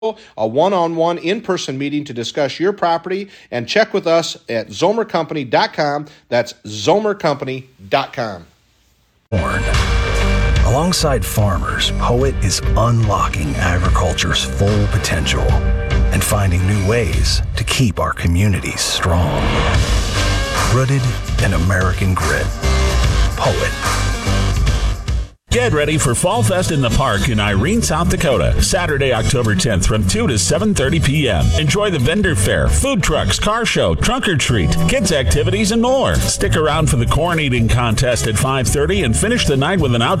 a one-on-one in-person meeting to discuss your property, and check with us at zomercompany.com. That's zomercompany.com. Alongside farmers, Poet is unlocking agriculture's full potential and finding new ways to keep our communities strong. Rooted in American grit. Poet. Get ready for Fall Fest in the Park in Irene, South Dakota, Saturday, October 10th from 2 to 7:30 p.m. Enjoy the vendor fair, food trucks, car show, trunk or treat, kids activities, and more. Stick around for the corn eating contest at 5:30 and finish the night with an outdoor